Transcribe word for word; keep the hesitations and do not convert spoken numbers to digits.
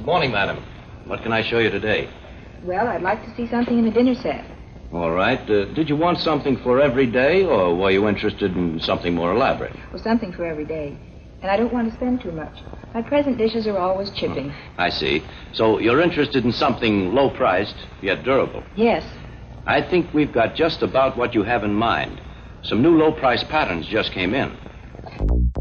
Good morning, madam. What can I show you today? Well, I'd like to see something in the dinner set. All right. Uh, did you want something for every day, or were you interested in something more elaborate? Well, something for every day. And I don't want to spend too much. My present dishes are always chipping. Hmm. I see. So you're interested in something low-priced, yet durable. Yes. I think we've got just about what you have in mind. Some new low-price patterns just came in.